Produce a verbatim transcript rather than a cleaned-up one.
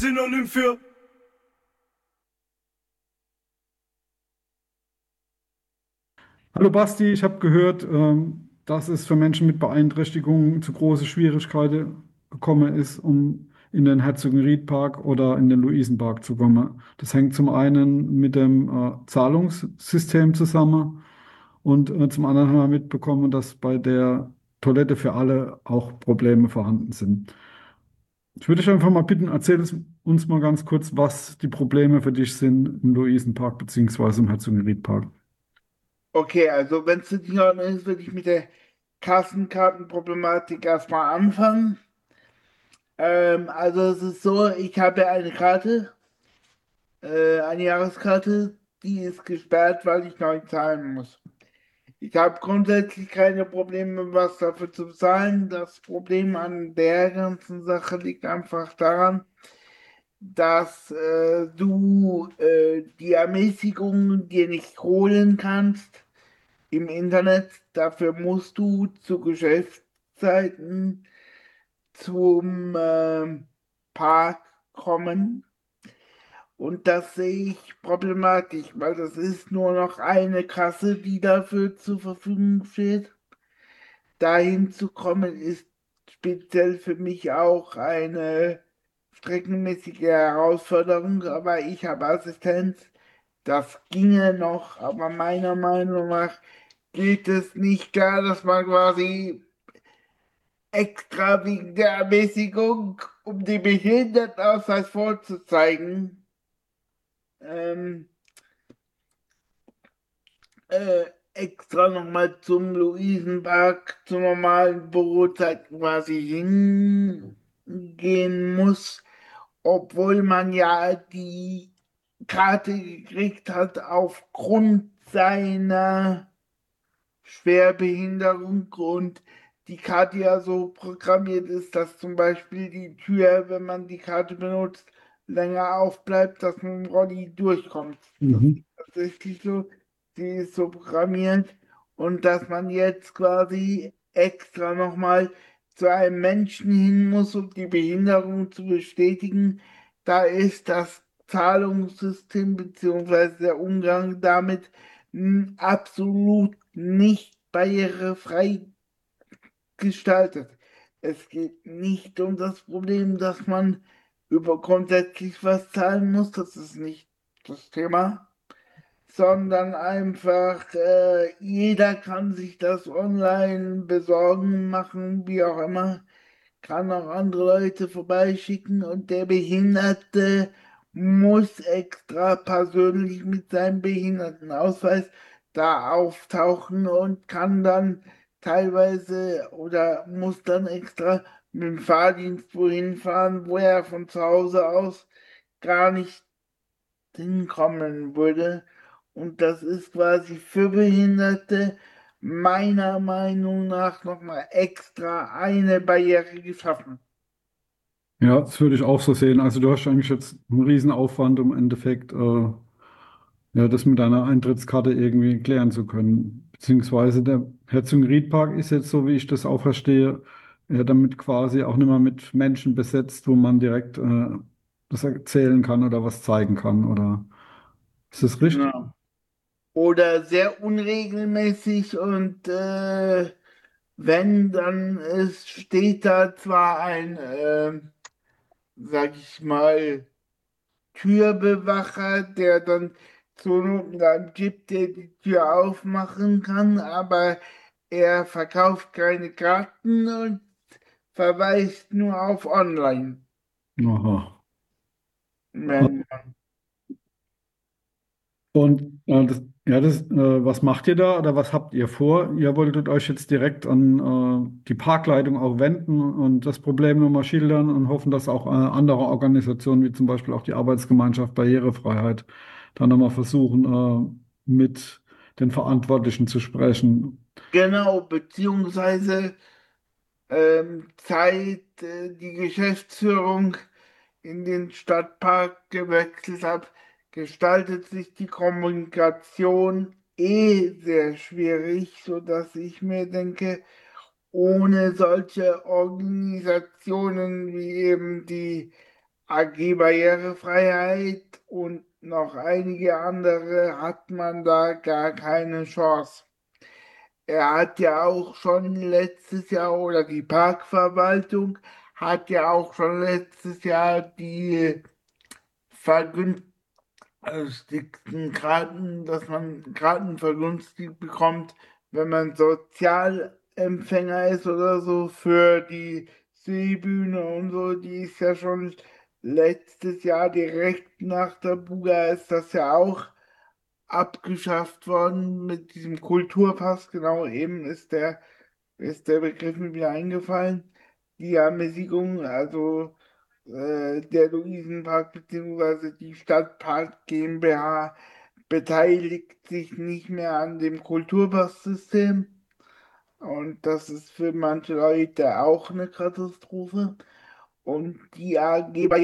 Synonym für Hallo Basti, ich habe gehört, ähm, dass es für Menschen mit Beeinträchtigungen zu große Schwierigkeiten gekommen ist, um in den Herzogenriedpark oder in den Luisenpark zu kommen. Das hängt zum einen mit dem äh, Zahlungssystem zusammen und äh, zum anderen haben wir mitbekommen, dass bei der Toilette für alle auch Probleme vorhanden sind. Ich würde dich einfach mal bitten, erzähl es uns mal ganz kurz, was die Probleme für dich sind im Luisenpark beziehungsweise im Herzogenriedpark. Okay, also wenn es nicht in Ordnung ist, würde ich mit der Kassenkartenproblematik erstmal anfangen. Ähm, also es ist so, ich habe eine Karte, äh, eine Jahreskarte, die ist gesperrt, weil ich neu zahlen muss. Ich habe grundsätzlich keine Probleme, was dafür zu zahlen. Das Problem an der ganzen Sache liegt einfach daran, dass äh, du äh, die Ermäßigung dir nicht holen kannst im Internet. Dafür musst du zu Geschäftszeiten zum ähm, Park kommen. Und das sehe ich problematisch, weil das ist nur noch eine Kasse, die dafür zur Verfügung steht. Dahin zu kommen ist speziell für mich auch eine streckenmäßige Herausforderung, aber ich habe Assistenz. Das ginge noch, aber meiner Meinung nach geht es nicht klar, dass man quasi extra wegen der Ermäßigung, um den Behindertenausweis vorzuzeigen, ähm, äh, extra nochmal zum Luisenpark zur normalen Bürozeit quasi hingehen muss, obwohl man ja die Karte gekriegt hat aufgrund seiner Schwerbehinderung und die Karte ja so programmiert ist, dass zum Beispiel die Tür, wenn man die Karte benutzt, länger aufbleibt, dass man im Rolli durchkommt. Das ist Mhm. tatsächlich so. Sie ist so programmiert und dass man jetzt quasi extra nochmal zu einem Menschen hin muss, um die Behinderung zu bestätigen, da ist das Zahlungssystem beziehungsweise der Umgang damit mh, absolut nicht barrierefrei gestaltet. Es geht nicht um das Problem, dass man über grundsätzlich was zahlen muss, das ist nicht das Thema, sondern einfach äh, jeder kann sich das online besorgen, machen, wie auch immer, kann auch andere Leute vorbeischicken und der Behinderte muss extra persönlich mit seinem Behindertenausweis da auftauchen und kann dann teilweise oder muss dann extra mit dem Fahrdienst wohin fahren, wo er von zu Hause aus gar nicht hinkommen würde. Und das ist quasi für Behinderte meiner Meinung nach nochmal extra eine Barriere geschaffen. Ja, das würde ich auch so sehen. Also du hast eigentlich jetzt einen Riesenaufwand, um im Endeffekt äh, ja, das mit deiner Eintrittskarte irgendwie klären zu können. Beziehungsweise der Herzogenriedpark ist jetzt, so wie ich das auch verstehe, ja, damit quasi auch nicht mehr mit Menschen besetzt, wo man direkt äh, das erzählen kann oder was zeigen kann. Oder ist das richtig? Genau. Oder sehr unregelmäßig und äh, wenn, dann es steht da zwar ein, äh, sag ich mal, Türbewacher, der dann zur Not einen gibt, der die Tür aufmachen kann, aber er verkauft keine Karten und verweist nur auf Online. Aha. Wenn, Und äh, das, ja, das, äh, was macht ihr da oder was habt ihr vor? Ihr wolltet euch jetzt direkt an äh, die Parkleitung auch wenden und das Problem nochmal schildern und hoffen, dass auch äh, andere Organisationen, wie zum Beispiel auch die Arbeitsgemeinschaft Barrierefreiheit, da nochmal versuchen, äh, mit den Verantwortlichen zu sprechen. genau, beziehungsweise ähm, seit äh, die Geschäftsführung in den Stadtpark gewechselt hat, gestaltet sich die Kommunikation eh sehr schwierig, sodass ich mir denke, ohne solche Organisationen wie eben die A G Barrierefreiheit und noch einige andere hat man da gar keine Chance. Er hat ja auch schon letztes Jahr, oder die Parkverwaltung hat ja auch schon letztes Jahr die vergünstigten Karten, dass man Karten vergünstigt bekommt, wenn man Sozialempfänger ist oder so für die Seebühne und so. Die ist ja schon letztes Jahr direkt nach der Buga ist das ja auch abgeschafft worden mit diesem Kulturpass. Genau, eben ist der, ist der Begriff mir wieder eingefallen. Die Ermäßigung, also äh, der Luisenpark bzw. die Stadtpark GmbH beteiligt sich nicht mehr an dem Kulturpass-System. Und das ist für manche Leute auch eine Katastrophe. Und die A G